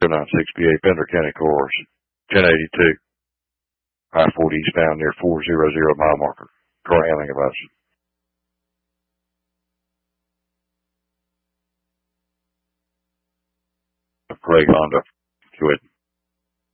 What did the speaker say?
096 PA, Pender County Course, 1082, I-40 eastbound near 400 mile marker. Car handling advice. Craig Honda. Go ahead.